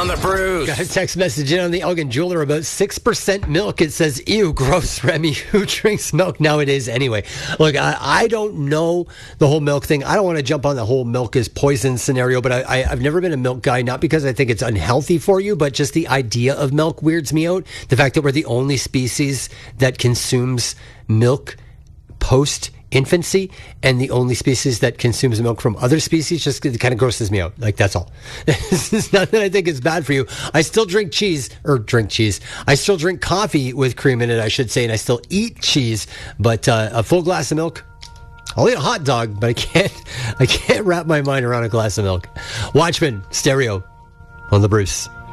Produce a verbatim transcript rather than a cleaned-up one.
on the Bruce. Got a text message in on the Elgin Jeweler about six percent milk. It says, ew, gross, Remy. Who drinks milk nowadays anyway? Look, I, I don't know the whole milk thing. I don't want to jump on the whole milk is poison scenario, but I, I, I've never been a milk guy, not because I think it's unhealthy for you, but just the idea of milk weirds me out. The fact that we're the only species that consumes milk post infancy and the only species that consumes milk from other species just it kind of grosses me out. Like, that's all. It's not that I think it's bad for you. I still drink cheese or drink cheese. I still drink coffee with cream in it, I should say, and I still eat cheese, but uh, a full glass of milk, I'll eat a hot dog, but I can't I can't wrap my mind around a glass of milk. Watchmen, stereo on the Bruce.